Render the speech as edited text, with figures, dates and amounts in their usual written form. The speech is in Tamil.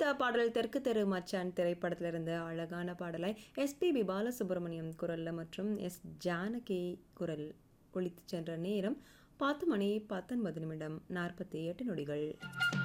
ஒலித்த பாடல் தெற்கு தெரு மச்சான் திரைப்படத்திலிருந்து அழகான பாடலாய் எஸ்பிபி பாலசுப்ரமணியம் குரல்ல மற்றும் எஸ் ஜானகி குரல் ஒலித்து சென்ற நேரம் 10 மணி 19 நிமிடம் 48 நொடிகள்.